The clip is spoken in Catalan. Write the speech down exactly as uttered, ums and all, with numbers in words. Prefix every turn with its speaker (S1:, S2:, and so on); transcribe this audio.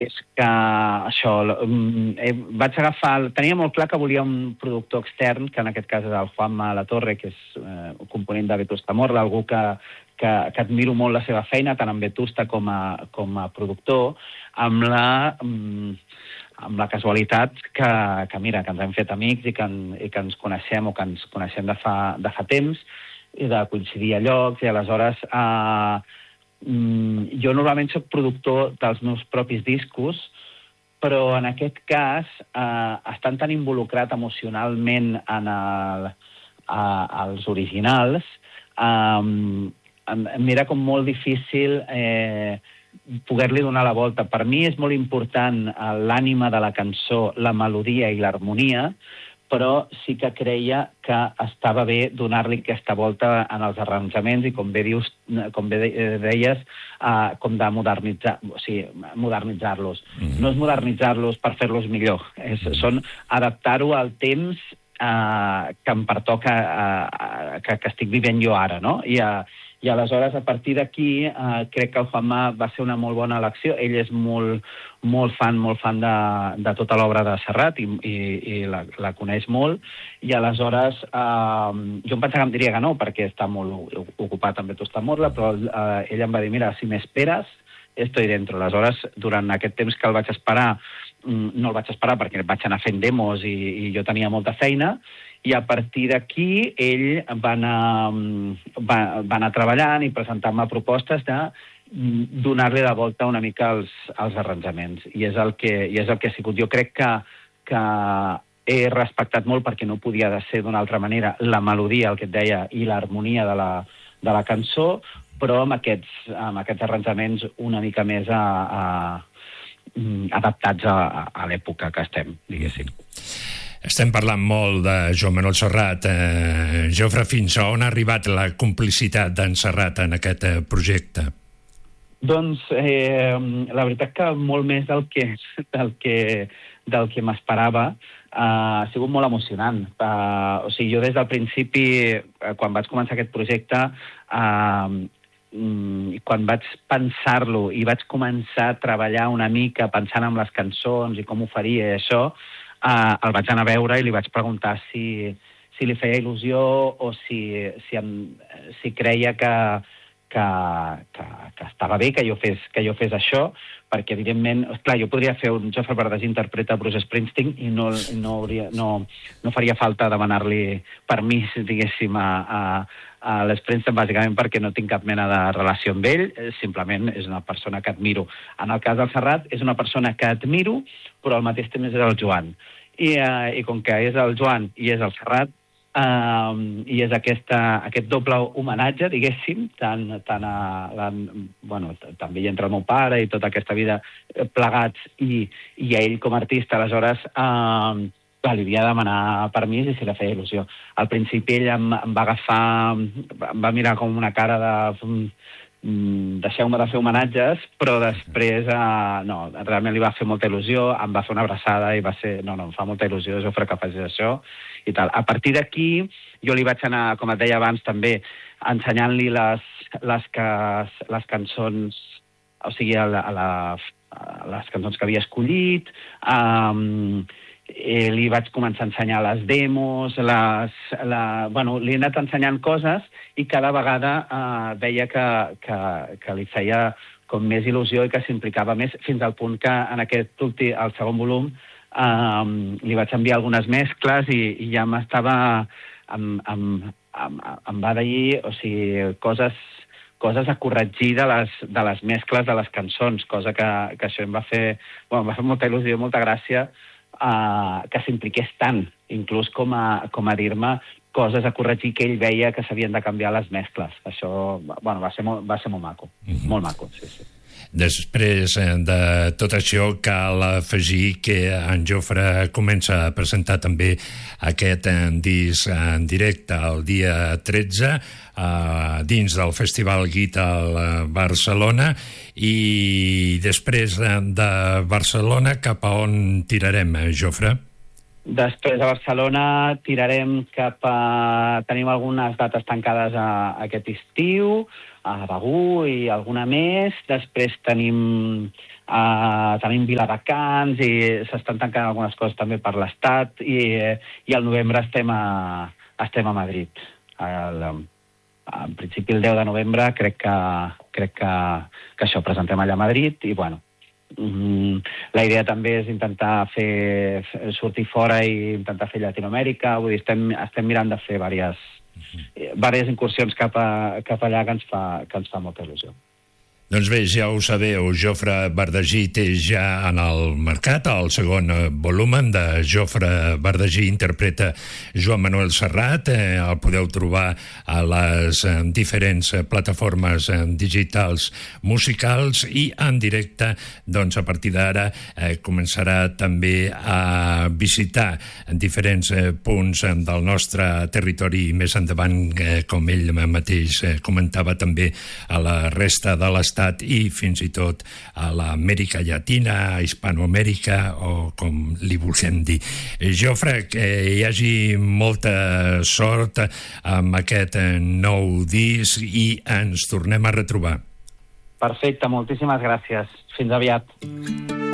S1: és que això, eh, vaig agafar... Tenia molt clar que volia un productor extern, que en aquest cas és el Juanma Latorre, que és eh, un component de Vetusta Morla, algú que, que, que admiro molt la seva feina, tant en Vetusta com a, com a productor, amb la, amb la casualitat que, que, mira, que ens hem fet amics i que, en, i que ens coneixem o que ens coneixem de fa, de fa temps, i de coincidir a llocs, i aleshores... Eh, jo normalment soc productor dels meus propis discos, però en aquest cas, eh, estant tan involucrat emocionalment en el, a, als originals, eh, m'era com molt difícil eh, poder-li donar la volta. Per mi és molt important l'ànima de la cançó, la melodia i l'harmonia, però sí que creia que estava bé donar-li aquesta volta en els arranjaments i, com bé dius, com bé deies, uh, com de modernitzar, o sigui, modernitzar-los. Mm-hmm. No és modernitzar-los per fer-los millor, és, mm-hmm. són adaptar-ho al temps uh, que em pertoca, uh, que, que estic vivint jo ara, no? I, uh, i aleshores, a partir d'aquí, uh, crec que el Juanma va ser una molt bona elecció. Ell és molt, molt fan, molt fan de, de tota l'obra de Serrat i, i, i la, la coneix molt. I aleshores, uh, jo em pensava que em diria que no, perquè està molt ocupat amb Vetusta Morla, però uh, ell em va dir, mira, si m'esperes, estoy dentro. Aleshores, durant aquest temps que el vaig esperar, no el vaig esperar perquè vaig anar fent demos i, i jo tenia molta feina, i a partir d'aquí ell va anar, va, va anar treballant i presentant-me propostes de donar-li la volta una mica als, als arranjaments. I és, el que, I és el que ha sigut. Jo crec que, que he respectat molt, perquè no podia ser d'una altra manera, la melodia, el que et deia, i l'harmonia de la, de la cançó, però amb aquests, amb aquests arranjaments una mica més a, a, adaptats a, a l'època que estem, diguéssim.
S2: Estem parlant molt de Joan Manuel Serrat. Eh, Jofre, fins a on ha arribat la complicitat d'en Serrat en aquest eh, projecte?
S1: Doncs eh, la veritat que molt més del que, del que, del que m'esperava. Uh, ha sigut molt emocionant. Uh, o sigui, jo des del principi, uh, quan vaig començar aquest projecte, uh, quan vaig pensar-lo i vaig començar a treballar una mica pensant en les cançons i com ho faria i això, uh, el vaig anar a veure i li vaig preguntar si, si li feia il·lusió o si, si, em, si creia que, que, que, que estava bé que jo fes, que jo fes això, perquè, evidentment, esclar, jo podria fer un Jofre Bardagí interpreta Bruce Springsteen i no, no, hauria, no, no faria falta demanar-li permís, diguéssim, a, a, a l'Springsteen, bàsicament perquè no tinc cap mena de relació amb ell, simplement és una persona que admiro. En el cas del Serrat, és una persona que admiro, però al mateix temps és el Joan. I, eh, i com que és el Joan i és el Serrat, Uh, i és aquesta, aquest doble homenatge, diguéssim, tant, tant a la, bueno, també hi entra el meu pare i tota aquesta vida plegats i, i a ell com a artista. Aleshores, uh, clar, li havia de demanar permís i si la feia il·lusió. Al principi ell em, em va agafar, em va mirar com una cara de... deixeu-me de fer homenatges, però després eh, no, realment li va fer molta il·lusió, em va fer una abraçada i va ser, no, no, em fa molta il·lusió, Jofre, que facis això i tal. A partir d'aquí jo li vaig anar, com et deia abans també, ensenyant-li les, les, que, les cançons, o sigui, a la, a la, a les cançons que havia escollit, um, eh, li vaig començar a ensenyar les demos, les, la, bueno, li he anat ensenyant coses i cada vegada eh, veia que, que, que li feia com més il·lusió i que s'implicava més, fins al punt que en aquest últim, el segon volum, eh, li vaig enviar algunes mescles i, i ja m'estava... Em, em, em, em va dir, o sigui, coses, coses a corregir de les, de les mescles de les cançons, cosa que, que això em va fer, bueno, em va fer molta il·lusió, molta gràcia, Uh, que s'impliqués tant, inclús com a, com a dir-me coses a corregir que ell veia que s'havien de canviar les mescles. Això, bueno, va ser molt, va ser molt maco, mm-hmm. molt maco, sí, sí.
S2: Després de tot això cal afegir que en Jofre comença a presentar també aquest disc en directe el dia tretze eh, dins del Festival Guitar a Barcelona, i després de Barcelona cap a on tirarem, Jofre?
S1: Després a Barcelona tirarem cap a... Tenim algunes dates tancades a, a aquest estiu, a Begur i alguna més. Després tenim, uh, tenim Viladecans i s'estan tancant algunes coses també per l'Estat i, i al novembre estem a, estem a Madrid. El, en principi el deu de novembre crec que, crec que, que això presentem allà a Madrid i bueno, la idea també és intentar fer sortir fora i intentar fer Llatinoamèrica, vull dir, estem, estem mirant de fer diverses, diverses incursions cap, a, cap allà que ens fa, que ens fa molta il·lusió.
S2: Doncs bé, ja ho sabeu, Jofre Bardagí té ja en el mercat el segon volumen de Jofre Bardagí, interpreta Joan Manuel Serrat, eh, el podeu trobar a les eh, diferents plataformes eh, digitals musicals i en directe, doncs a partir d'ara eh, començarà també a visitar diferents eh, punts eh, del nostre territori i més endavant, eh, com ell mateix eh, comentava també a la resta de l'estat i fins i tot a l'Amèrica Llatina, a Hispanoamèrica o com li vulguem dir. Jofre, que hi hagi molta sort amb aquest nou disc i ens tornem a retrobar.
S1: Perfecte, moltíssimes gràcies. Fins aviat.